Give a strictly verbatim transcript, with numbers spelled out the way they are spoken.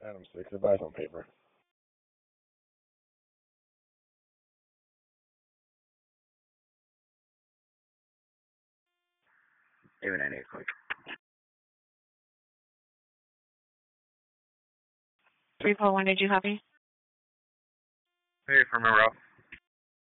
Adam six, advice on paper. Even I need a coach. three four one, did you copy? Hey, from Monroe.